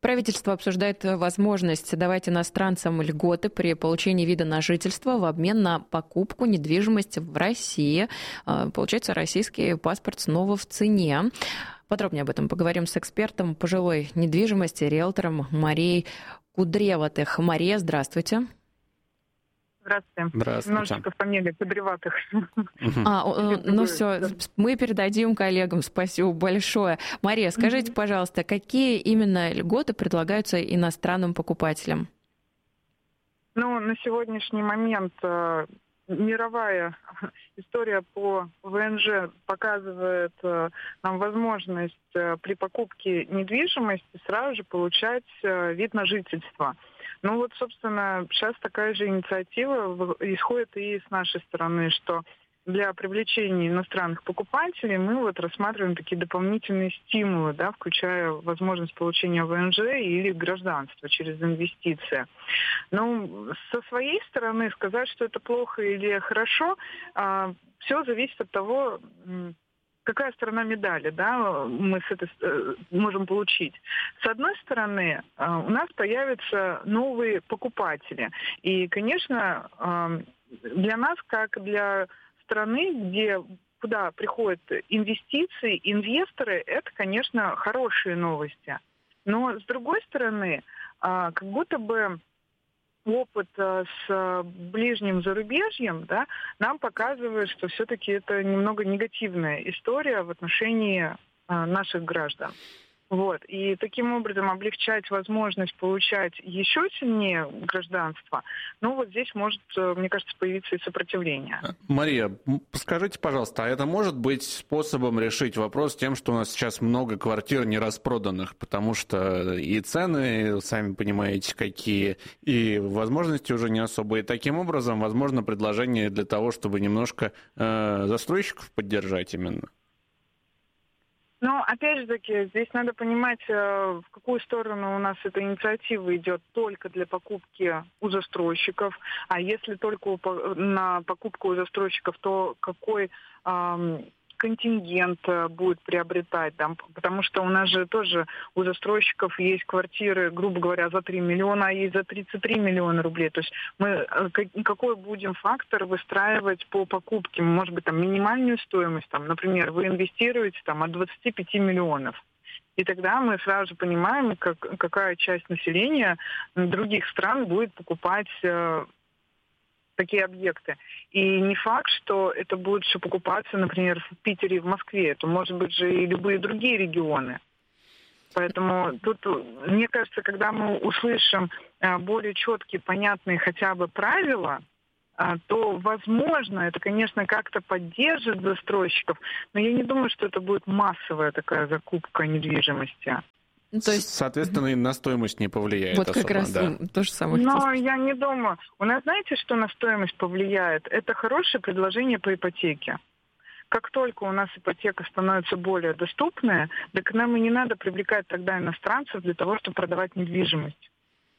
Правительство обсуждает возможность давать иностранцам льготы при получении вида на жительство в обмен на покупку недвижимости в России. Получается, российский паспорт снова в цене. Подробнее об этом поговорим с экспертом по жилой недвижимости, риэлтором Марией Кудреватых. Мария, здравствуйте. Здравствуйте. Немножечко фамилия Кудреватых. Ну все, мы передадим коллегам. Спасибо большое. Мария, скажите, пожалуйста, какие именно льготы предлагаются иностранным покупателям? Ну, на сегодняшний момент мировая история по ВНЖ показывает нам возможность при покупке недвижимости сразу же получать вид на жительство. Ну вот, собственно, сейчас такая же инициатива исходит и с нашей стороны, что для привлечения иностранных покупателей мы вот рассматриваем такие дополнительные стимулы, да, включая возможность получения ВНЖ или гражданства через инвестиции. Ну, со своей стороны сказать, что это плохо или хорошо, все зависит от того, какая сторона медали, да, мы с этой можем получить. С одной стороны, у нас появятся новые покупатели. И, конечно, для нас, как для страны, куда приходят инвестиции, инвесторы, это, конечно, хорошие новости. Но, с другой стороны, как будто бы опыт с ближним зарубежьем, да, нам показывает, что все-таки это немного негативная история в отношении наших граждан. Вот. И таким образом облегчать возможность получать еще сильнее гражданство, ну вот здесь может, мне кажется, появиться и сопротивление. Мария, скажите, пожалуйста, а это может быть способом решить вопрос тем, что у нас сейчас много квартир нераспроданных, потому что и цены, сами понимаете, какие, и возможности уже не особые. Таким образом, возможно, предложение для того, чтобы немножко застройщиков поддержать именно. Но, опять же таки, здесь надо понимать, в какую сторону у нас эта инициатива идет только для покупки у застройщиков. А если только на покупку у застройщиков, то какой контингент будет приобретать, да? Потому что у нас же тоже у застройщиков есть квартиры, грубо говоря, за 3 миллиона, а есть за 33 миллиона рублей. То есть мы какой будем фактор выстраивать по покупке? Может быть, там минимальную стоимость, там, например, вы инвестируете там, от 25 миллионов. И тогда мы сразу же понимаем, какая часть населения других стран будет покупать такие объекты. И не факт, что это будет все покупаться, например, в Питере и в Москве. Это может быть же и любые другие регионы. Поэтому тут, мне кажется, когда мы услышим более четкие, понятные хотя бы правила, то, возможно, это, конечно, как-то поддержит застройщиков, но я не думаю, что это будет массовая такая закупка недвижимости. То есть, соответственно, и на стоимость не повлияет вот особо. Как раз да. То же самое. Но я не думаю. У нас, знаете, что на стоимость повлияет? Это хорошее предложение по ипотеке. Как только у нас ипотека становится более доступная, так нам и не надо привлекать тогда иностранцев для того, чтобы продавать недвижимость.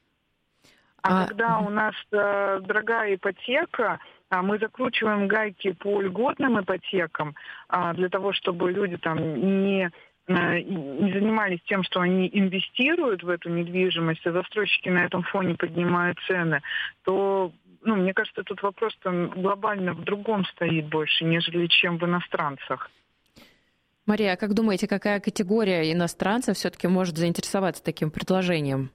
Когда у нас дорогая ипотека, мы закручиваем гайки по льготным ипотекам для того, чтобы люди там не занимались тем, что они инвестируют в эту недвижимость, а застройщики на этом фоне поднимают цены, то, мне кажется, тут вопрос там глобально в другом стоит больше, нежели чем в иностранцах. Мария, а как думаете, какая категория иностранцев все-таки может заинтересоваться таким предложением?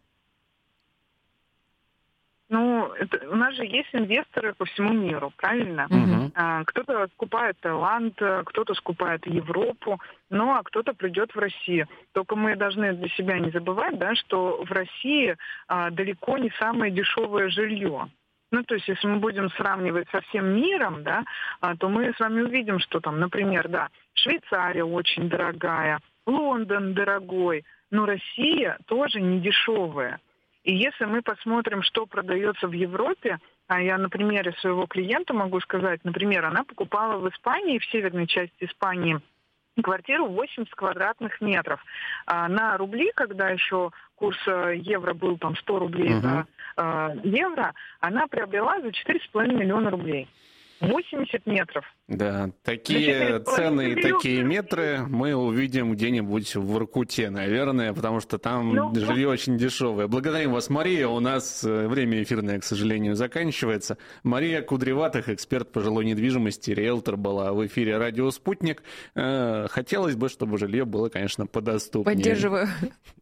У нас же есть инвесторы по всему миру, правильно? Кто-то скупает Таиланд, кто-то скупает Европу, а кто-то придет в Россию. Только мы должны для себя не забывать, да, что в России далеко не самое дешевое жилье. То есть, если мы будем сравнивать со всем миром, да, то мы с вами увидим, что там, например, да, Швейцария очень дорогая, Лондон дорогой, но Россия тоже не дешевая. И если мы посмотрим, что продается в Европе, а я на примере своего клиента могу сказать, например, она покупала в Испании, в северной части Испании, квартиру 80 квадратных метров. На рубли, когда еще курс евро был там 100 рублей за евро, она приобрела за 4,5 миллиона рублей. 80 метров. Да, такие цены и такие метры мы увидим где-нибудь в Воркуте, наверное, потому что там жилье очень дешевое. Благодарим вас, Мария. У нас время эфирное, к сожалению, заканчивается. Мария Кудреватых, эксперт по жилой недвижимости, риэлтор, была в эфире «Радио Спутник». Хотелось бы, чтобы жилье было, конечно, подоступнее. Поддерживаю.